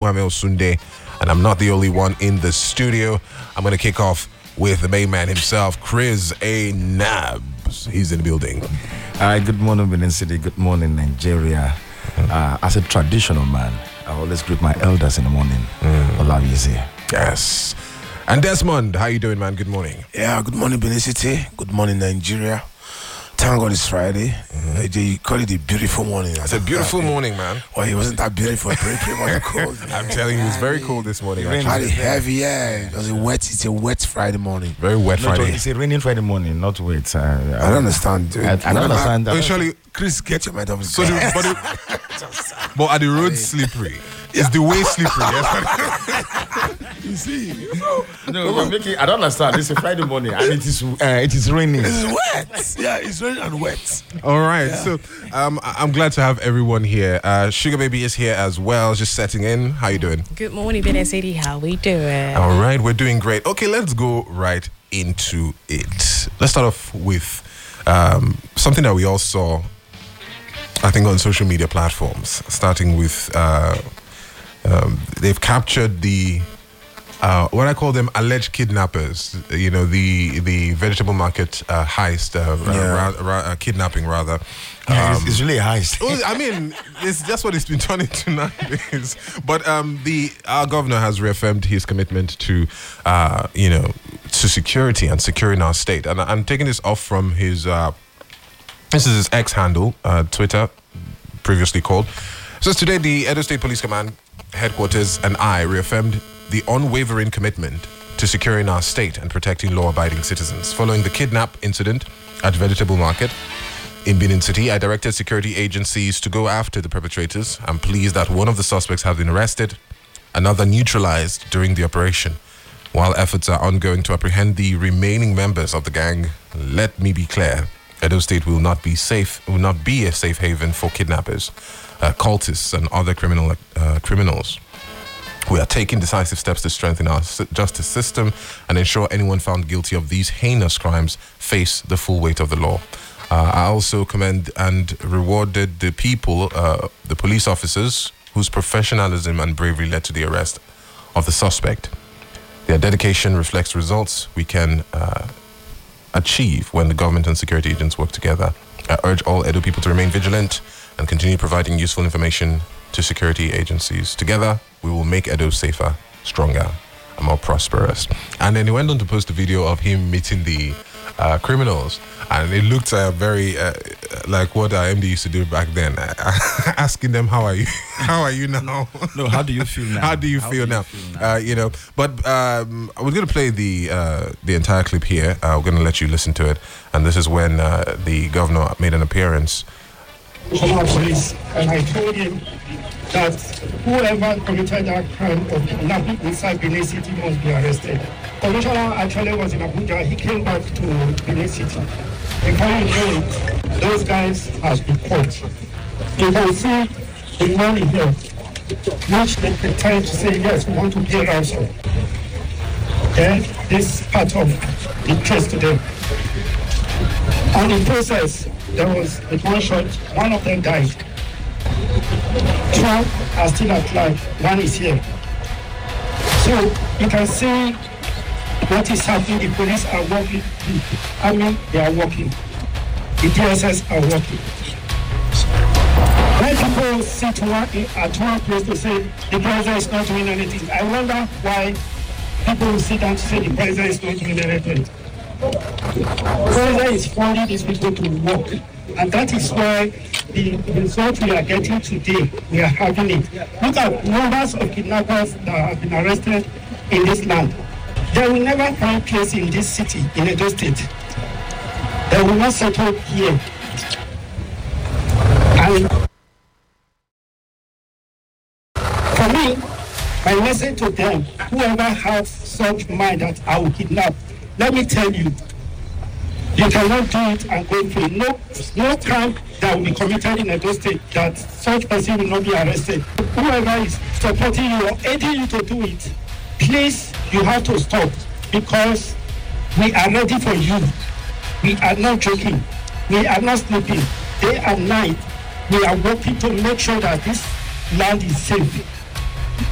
Kwame Osunde, and I'm not the only one in the studio. I'm going to kick off with the main man himself, Chris A. Nabs. He's in the building. Good morning, Benin City. Good morning, Nigeria. As a traditional man, I always greet my elders in the morning. Olawize. Yes. And Desmond, how you doing, man? Good morning. Yeah, good morning, Benin City. Good morning, Nigeria. Thank God it's Friday. You call it a beautiful morning. It's a beautiful morning, man. Well, it wasn't that beautiful. Pretty much cold. I'm telling you, it's very cold this morning. Very heavy, yeah. It's a wet Friday morning. Very wet Friday. It's a raining Friday morning, not wet. I don't understand. I don't understand that. Actually, Chris, get your mind off his but are the roads slippery? Is the way slippery? Yes. You see? No, I don't understand. It's a Friday morning and it is raining. It's wet. Yeah, it's raining and wet. All right. Yeah. So I'm glad to have everyone here. Sugar Baby is here as well, just setting in. How you doing? Good morning, Benin City. How we doing? All right, we're doing great. Okay, let's go right into it. Let's start off with something that we all saw, I think, on social media platforms, starting with they've captured the what I call them alleged kidnappers. You know, the vegetable market heist, kidnapping rather. It's really a heist. Well, I mean, that's what it's been turning to nowadays. But our governor has reaffirmed his commitment to to security and securing our state. And I'm taking this off from his this is his X handle, Twitter, previously called. So today, the Edo State Police Command headquarters and I reaffirmed the unwavering commitment to securing our state and protecting law-abiding citizens. Following the kidnap incident at Vegetable Market in Benin City, I directed security agencies to go after the perpetrators. I'm pleased that one of the suspects have been arrested, another neutralized during the operation. While efforts are ongoing to apprehend the remaining members of the gang, let me be clear, Edo State will not be a safe haven for kidnappers, cultists, and other criminals. We are taking decisive steps to strengthen our justice system and ensure anyone found guilty of these heinous crimes face the full weight of the law. I also commend and rewarded the people, the police officers, whose professionalism and bravery led to the arrest of the suspect. Their dedication reflects results we can achieve when the government and security agents work together. I urge all Edo people to remain vigilant and continue providing useful information to security agencies. Together, we will make Edo safer, stronger, and more prosperous. And then he went on to post a video of him meeting the criminals, and it looked very like what our MD used to do back then, asking them, "How are you? How are you now?" No, how do you feel now? How do you feel now? But we're going to play the entire clip here. We're going to let you listen to it, and this is when the governor made an appearance. Commissioner of Police, and I told him that whoever committed that crime of kidnapping inside Benin City must be arrested. Commissioner actually was in Abuja. He came back to Benin City. Before you know it, those guys have been caught. You can see the money here, which they pretend to say, yes, we want to pay ransom. Then this part of the case to them. On the process, there was a gunshot. One of them died. Two are still at large. One is here. So you can see what is happening. The police are working. The army, they are working. The DSS are working. When people sit at one place to say the president is not doing anything, I wonder why people will sit down to say the president is not doing anything. The president is funding these people to work. And that is why the result we are getting today, we are having it. Look at numbers of kidnappers that have been arrested in this land. They will never find place in this city, in Edo State. They will not settle here. And for me, my message to them, whoever has such mind that I will kidnap, let me tell you, you cannot do it and go free. No crime that will be committed in Edo State that such person will not be arrested. Whoever is supporting you or aiding you to do it, please, you have to stop, because we are ready for you. We are not joking. We are not sleeping. Day and night, we are working to make sure that this land is safe.